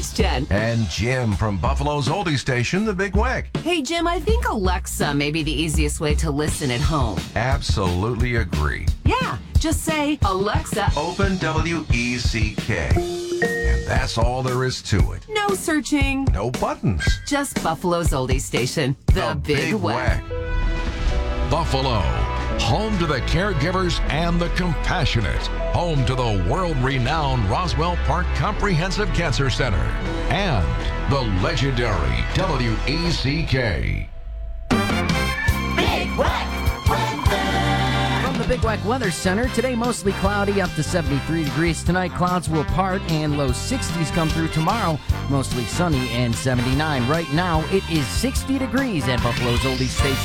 It's Jen. And Jim from Buffalo's oldie station, The Big Weck. Hey, Jim, I think Alexa may be the easiest way to listen at home. Absolutely agree. Yeah, just say, Alexa, Open WECK. And that's all there is to it. no searching, No buttons. just Buffalo's oldie station, The Big Weck. Buffalo, home to the caregivers and the compassionate, home to the world-renowned Roswell Park Comprehensive Cancer Center, and the legendary WECK. Big Weck weather. From the Big Weck Weather Center, today mostly cloudy, up to 73 degrees. Tonight, clouds will part and low 60s come through tomorrow. Mostly sunny and 79. Right now, it is 60 degrees at Buffalo's oldie station.